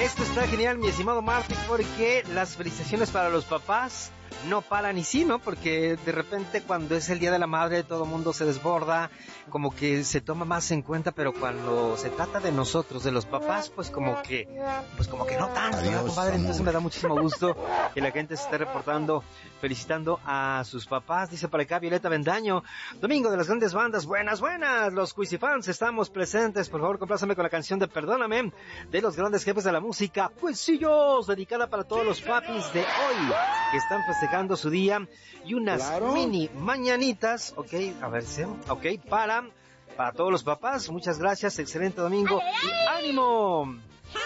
Esto está genial, mi estimado Martín, porque las felicitaciones para los papás no paran y sí, ¿no? Porque de repente cuando es el Día de la Madre todo el mundo se desborda, como que se toma más en cuenta, pero cuando se trata de nosotros, de los papás, pues como que no tanto, ¿no, compadre? Entonces me da muchísimo gusto que la gente se esté reportando, felicitando a sus papás. Dice por acá Violeta Bendaño, domingo de las grandes bandas, buenas, los Quizifans estamos presentes, por favor complázame con la canción de Perdóname, de los grandes jefes de la música, Cuisillos, dedicada para todos los papis de hoy, que están festejando su día, y unas mini mañanitas, para todos los papás. Muchas gracias, excelente domingo y ánimo.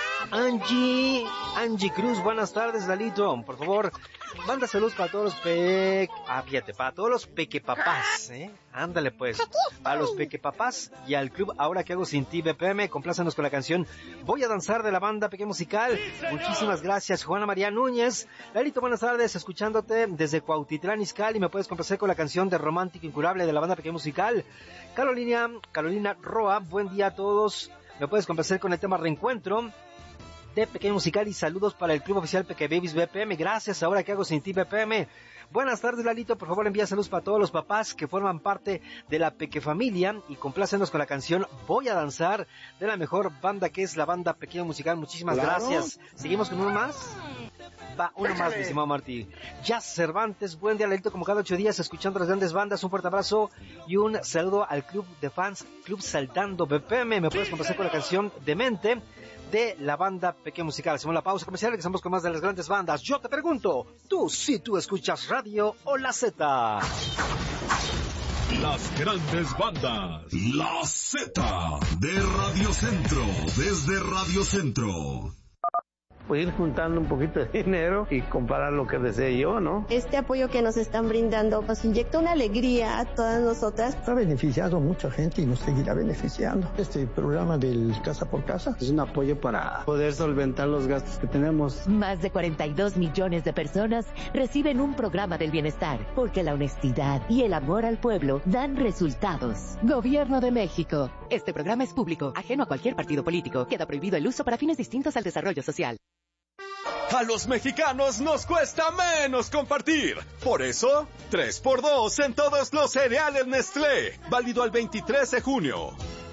Angie Cruz, buenas tardes, Lalito, por favor, manda saludos para todos los para todos los pequepapás, ándale pues, para los pequepapás y al club Ahora que hago sin ti, BPM, complázanos con la canción Voy a danzar de la banda Peque Musical. Muchísimas gracias, Juana María Núñez. Lalito, buenas tardes, escuchándote desde Cuautitlán, Izcalli, me puedes complacer con la canción de Romántico Incurable de la banda Peque Musical. Carolina Roa, buen día a todos, me puedes complacer con el tema Reencuentro de Pequeño Musical y saludos para el Club Oficial Peque Babies BPM. Gracias, Ahora que hago sin ti, BPM. Buenas tardes, Lalito, por favor envía saludos para todos los papás que forman parte de la Peque Familia y complácenos con la canción Voy a danzar de la mejor banda que es la banda Pequeño Musical. Muchísimas gracias. ¿Seguimos con uno más? Va, uno más, mi estimado Martí. Jazz Cervantes, buen día, Lalito, como cada 8 días, escuchando las grandes bandas, un fuerte abrazo y un saludo al club de fans, Club Saltando BPM. Me puedes complacer con la canción Demente de la banda Pequeño Musical. Hacemos la pausa comercial, regresamos con más de las grandes bandas. Yo te pregunto, tú escuchas radio o la Z. Las grandes bandas. La Z de Radio Centro, desde Radio Centro. Pues ir juntando un poquito de dinero y comprar lo que desee yo, ¿no? Este apoyo que nos están brindando nos inyecta una alegría a todas nosotras. Ha beneficiado a mucha gente y nos seguirá beneficiando. Este programa del Casa por Casa es un apoyo para poder solventar los gastos que tenemos. Más de 42 millones de personas reciben un programa del bienestar, porque la honestidad y el amor al pueblo dan resultados. Gobierno de México. Este programa es público, ajeno a cualquier partido político. Queda prohibido el uso para fines distintos al desarrollo social. A los mexicanos nos cuesta menos compartir. Por eso, 3x2 en todos los cereales Nestlé. Válido al 23 de junio.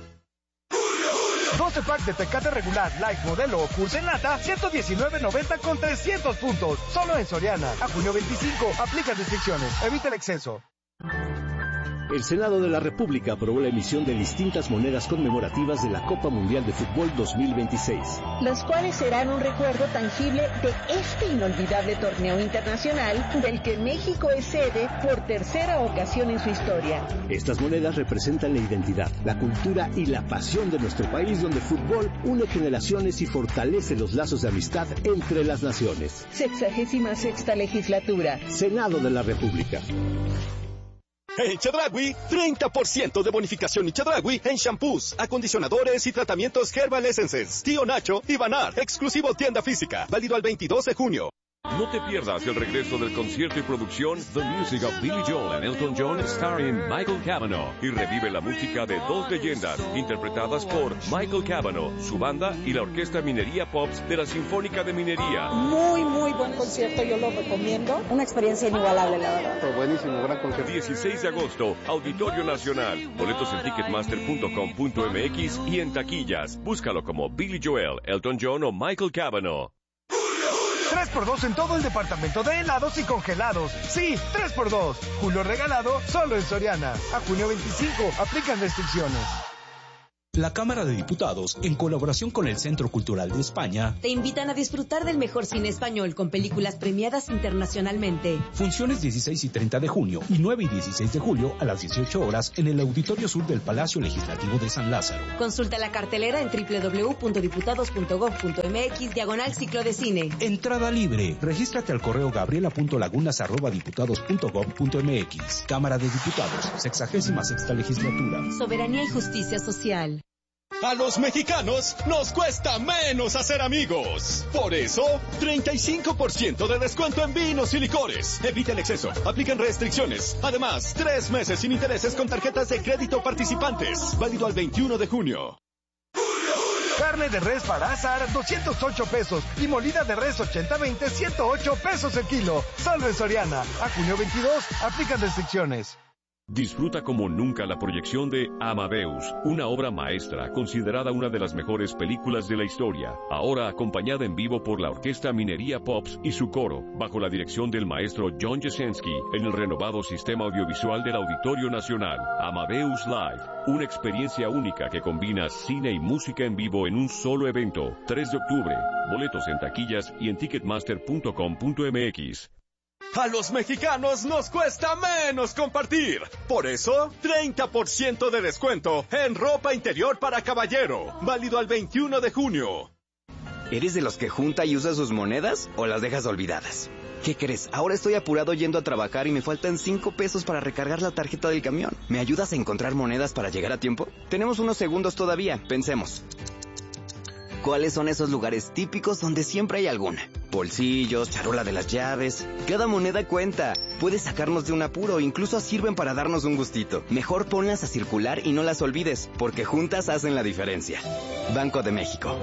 12 pack de Tecate regular, light modelo o curso en lata, $119.90 con 300 puntos. Solo en Soriana. A junio 25. Aplica restricciones. Evita el exceso. El Senado de la República aprobó la emisión de distintas monedas conmemorativas de la Copa Mundial de Fútbol 2026. Las cuales serán un recuerdo tangible de este inolvidable torneo internacional del que México es sede por tercera ocasión en su historia. Estas monedas representan la identidad, la cultura y la pasión de nuestro país, donde el fútbol une generaciones y fortalece los lazos de amistad entre las naciones. 66ª legislatura. Senado de la República. En Chedraui, 30% de bonificación y Chedraui en shampoos, acondicionadores y tratamientos Herbal Essences. Tío Nacho y Banar, exclusivo tienda física, válido al 22 de junio. No te pierdas el regreso del concierto y producción The Music of Billy Joel and Elton John starring Michael Cavanaugh, y revive la música de dos leyendas interpretadas por Michael Cavanaugh, su banda y la Orquesta Minería Pops de la Sinfónica de Minería. Muy buen concierto, yo lo recomiendo. Una experiencia inigualable, la verdad. Fue buenísimo, gran concierto. 16 de agosto, Auditorio Nacional. Boletos en ticketmaster.com.mx y en taquillas. Búscalo como Billy Joel, Elton John o Michael Cavanaugh. 3x2 en todo el departamento de helados y congelados. Sí, 3x2. Julio regalado solo en Soriana. A junio 25. Aplican restricciones. La Cámara de Diputados, en colaboración con el Centro Cultural de España, te invitan a disfrutar del mejor cine español con películas premiadas internacionalmente. Funciones 16 y 30 de junio y 9 y 16 de julio a las 18 horas en el Auditorio Sur del Palacio Legislativo de San Lázaro. Consulta la cartelera en www.diputados.gov.mx/ciclo de cine. Entrada libre. Regístrate al correo gabriela.lagunas@diputados.gov.mx. Cámara de Diputados, 66ª Legislatura. Soberanía y justicia social. A los mexicanos nos cuesta menos hacer amigos. Por eso, 35% de descuento en vinos y licores. Evita el exceso. Aplican restricciones. Además, 3 meses sin intereses con tarjetas de crédito participantes. Válido al 21 de junio. Carne de res para asar, 208 pesos. Y molida de res 80-20, 108 pesos el kilo. Solo en Soriana. A junio 22, aplican restricciones. Disfruta como nunca la proyección de Amadeus, una obra maestra considerada una de las mejores películas de la historia, ahora acompañada en vivo por la Orquesta Minería Pops y su coro, bajo la dirección del maestro John Jasenski, en el renovado sistema audiovisual del Auditorio Nacional. Amadeus Live, una experiencia única que combina cine y música en vivo en un solo evento. 3 de octubre, boletos en taquillas y en ticketmaster.com.mx. A los mexicanos nos cuesta menos compartir. Por eso, 30% de descuento en ropa interior para caballero. Válido al 21 de junio. ¿Eres de los que junta y usa sus monedas o las dejas olvidadas? ¿Qué crees? Ahora estoy apurado yendo a trabajar y me faltan 5 pesos para recargar la tarjeta del camión. ¿Me ayudas a encontrar monedas para llegar a tiempo? Tenemos unos segundos todavía. Pensemos. ¿Cuáles son esos lugares típicos donde siempre hay alguna? Bolsillos, charola de las llaves. Cada moneda cuenta. Puede sacarnos de un apuro, incluso sirven para darnos un gustito. Mejor ponlas a circular y no las olvides, porque juntas hacen la diferencia. Banco de México.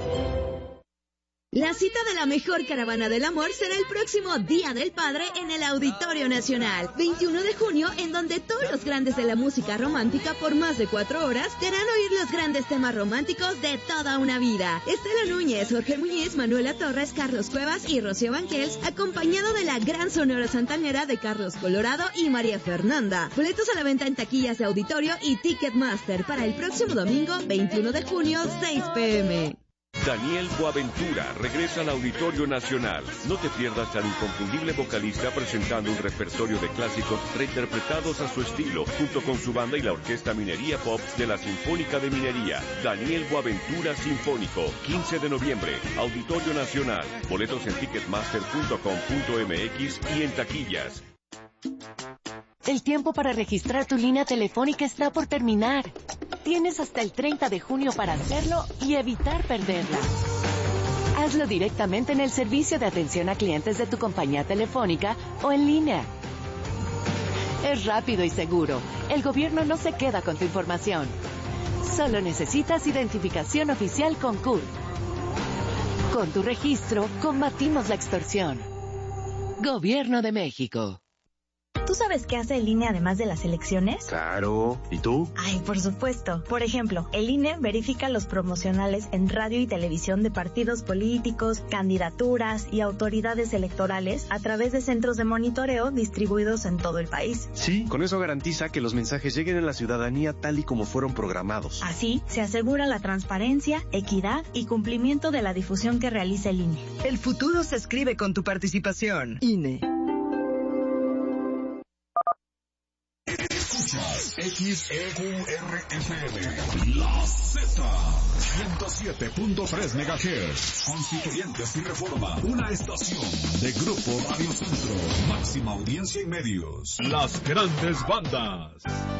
La cita de la mejor caravana del amor será el próximo Día del Padre en el Auditorio Nacional, 21 de junio, en donde todos los grandes de la música romántica por más de 4 horas te harán oír los grandes temas románticos de toda una vida. Estela Núñez, Jorge Muñiz, Manuela Torres, Carlos Cuevas y Rocío Banquels, acompañado de la gran Sonora Santanera de Carlos Colorado y María Fernanda. Boletos a la venta en taquillas de Auditorio y Ticketmaster para el próximo domingo, 21 de junio, 6 p.m. Daniel Boaventura regresa al Auditorio Nacional. No te pierdas al inconfundible vocalista presentando un repertorio de clásicos reinterpretados a su estilo, junto con su banda y la Orquesta Minería Pops de la Sinfónica de Minería. Daniel Boaventura Sinfónico, 15 de noviembre, Auditorio Nacional. Boletos en ticketmaster.com.mx y en taquillas. El tiempo para registrar tu línea telefónica está por terminar. Tienes hasta el 30 de junio para hacerlo y evitar perderla. Hazlo directamente en el servicio de atención a clientes de tu compañía telefónica o en línea. Es rápido y seguro. El gobierno no se queda con tu información. Solo necesitas identificación oficial con CURP. Con tu registro, combatimos la extorsión. Gobierno de México. ¿Tú sabes qué hace el INE además de las elecciones? Claro. ¿Y tú? Ay, por supuesto. Por ejemplo, el INE verifica los promocionales en radio y televisión de partidos políticos, candidaturas y autoridades electorales a través de centros de monitoreo distribuidos en todo el país. Sí, con eso garantiza que los mensajes lleguen a la ciudadanía tal y como fueron programados. Así, se asegura la transparencia, equidad y cumplimiento de la difusión que realiza el INE. El futuro se escribe con tu participación. INE. XEQRFM, La Z, 107.3 MHz, Constituyentes y Reforma, una estación de Grupo Radio Centro, máxima audiencia y medios. Las grandes bandas.